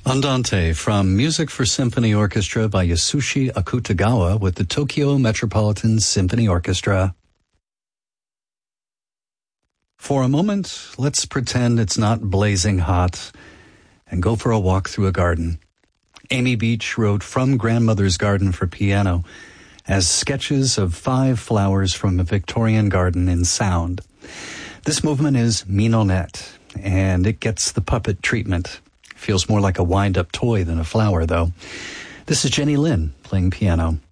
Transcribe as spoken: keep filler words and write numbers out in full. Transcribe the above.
Andante from Music for Symphony Orchestra by Yasushi Akutagawa with the Tokyo Metropolitan Symphony Orchestra. For a moment, let's pretend it's not blazing hot and go for a walk through a garden. Amy Beach wrote From Grandmother's Garden for piano as sketches of five flowers from a Victorian garden in sound. This movement is Mignonette, and it gets the puppet treatment. Feels more like a wind-up toy than a flower, though. This is Jenny Lin playing piano.